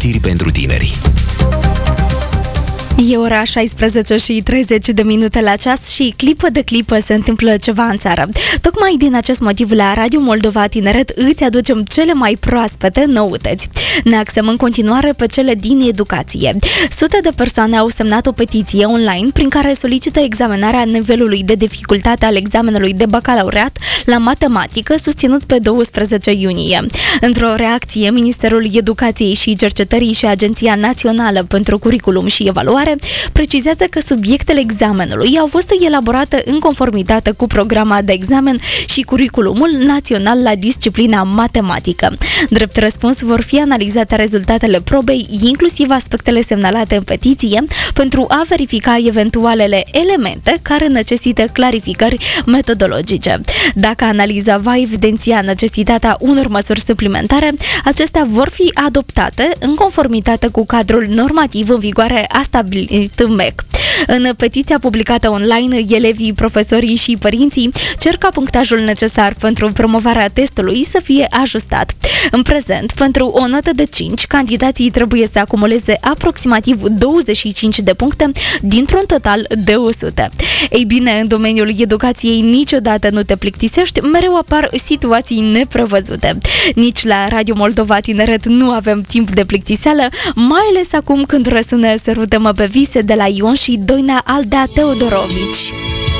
Știri pentru tineri. E ora 16 și 30 de minute la ceas și clipă de clipă se întâmplă ceva în țară. Tocmai din acest motiv la Radio Moldova Tineret îți aducem cele mai proaspete noutăți. Ne axăm în continuare pe cele din educație. Sute de persoane au semnat o petiție online prin care solicită examinarea nivelului de dificultate al examenului de bacalaureat la matematică susținut pe 12 iunie. Într-o reacție, Ministerul Educației și Cercetării și Agenția Națională pentru Curriculum și Evaluare precizează că subiectele examenului au fost elaborate în conformitate cu programa de examen și curriculumul național la disciplina matematică. Drept răspuns vor fi analizate rezultatele probei, inclusiv aspectele semnalate în petiție, pentru a verifica eventualele elemente care necesită clarificări metodologice. Dacă analiza va evidenția necesitatea unor măsuri suplimentare, acestea vor fi adoptate în conformitate cu cadrul normativ în vigoare a stabilit MEC. În petiția publicată online, elevii, profesorii și părinții cer ca punctajul necesar pentru promovarea testului să fie ajustat. În prezent, pentru o notă de 5, candidații trebuie să acumuleze aproximativ 25 de puncte dintr-un total de 100. Ei bine, în domeniul educației niciodată nu te plictisești, mereu apar situații neprevăzute. Nici la Radio Moldova Tineret nu avem timp de plictiseală, mai ales acum când răsună Sărută-mă pe vise de la Ion și Doina Aldea Teodorovici.